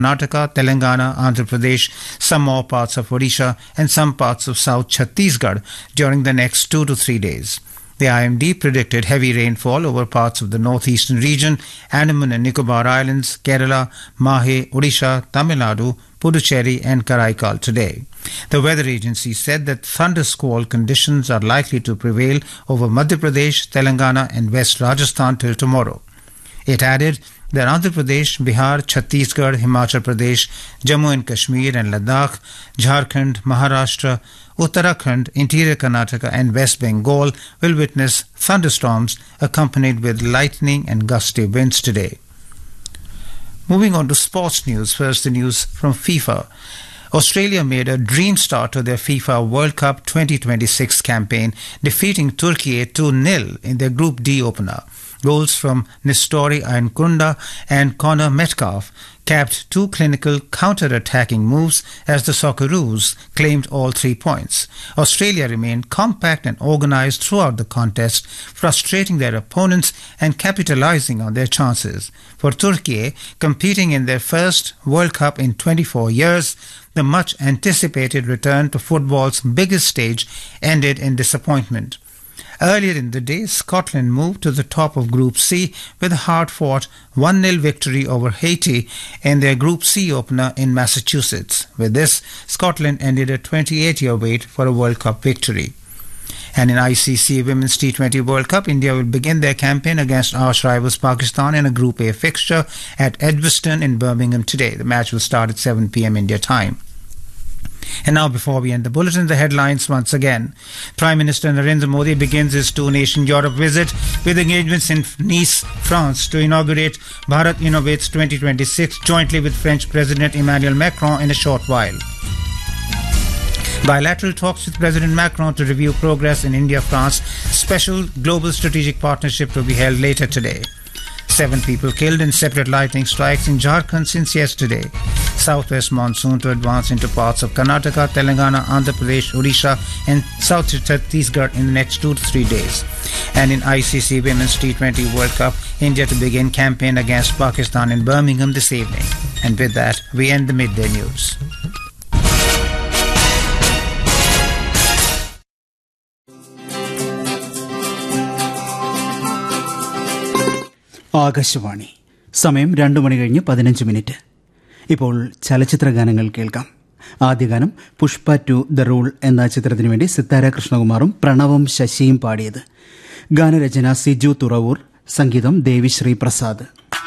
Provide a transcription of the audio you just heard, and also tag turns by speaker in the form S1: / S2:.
S1: Karnataka, Telangana, Andhra Pradesh, some more parts of Odisha and some parts of South Chhattisgarh during the next 2 to 3 days. The IMD predicted heavy rainfall over parts of the northeastern region, Andaman and Nicobar Islands, Kerala, Mahe, Odisha, Tamil Nadu, Puducherry and Karaikal today. The weather agency said that thundersquall conditions are likely to prevail over Madhya Pradesh, Telangana and West Rajasthan till tomorrow. It added that Andhra Pradesh, Bihar, Chhattisgarh, Himachal Pradesh, Jammu and Kashmir and Ladakh, Jharkhand, Maharashtra, Uttarakhand, Interior Karnataka and West Bengal will witness thunderstorms accompanied with lightning and gusty winds today. Moving on to sports news, first the news from FIFA. Australia made a dream start to their FIFA World Cup 2026 campaign, defeating Turkey 2-0 in their Group D opener. Goals from Nestori Ayankunda and Connor Metcalf capped two clinical counter-attacking moves as the Socceroos claimed all 3 points. Australia remained compact and organised throughout the contest, frustrating their opponents and capitalising on their chances. For Turkey, competing in their first World Cup in 24 years, the much-anticipated return to football's biggest stage ended in disappointment. Earlier in the day, Scotland moved to the top of Group C with a hard-fought 1-0 victory over Haiti in their Group C opener in Massachusetts. With this, Scotland ended a 28-year wait for a World Cup victory. And in ICC Women's T20 World Cup, India will begin their campaign against arch rivals Pakistan in a Group A fixture at Edgbaston in Birmingham today. The match will start at 7 p.m. India time. And now, before we end the bulletin, the headlines once again. Prime Minister Narendra Modi begins his two-nation Europe visit with engagements in Nice, France, to inaugurate Bharat Innovates 2026 jointly with French President Emmanuel Macron in a short while. Bilateral talks with President Macron to review progress in India-France special global strategic partnership to be held later today. 7 people killed in separate lightning strikes in Jharkhand since yesterday. Southwest monsoon to advance into parts of Karnataka, Telangana, Andhra Pradesh, Odisha and South Chhattisgarh in the next 2 to 3 days. And in ICC Women's T20 World Cup, India to begin campaign against Pakistan in Birmingham this evening. And with that, we end the midday news.
S2: Akashvani. സമയം 2:15 ഇപ്പോൾ ചലച്ചിത്ര ഗാനങ്ങൾ കേൾക്കാം. ആദ്യ ഗാനം Pushpa 2 the rule എന്ന ചിത്രത്തിനു വേണ്ടി സിത്താര കൃഷ്ണകുമാറും പ്രണവും ശശിയും പാടിയത്. ഗാനരചന സിജു തുറവൂർ, സംഗീതം ദേവിശ്രീ പ്രസാദ്.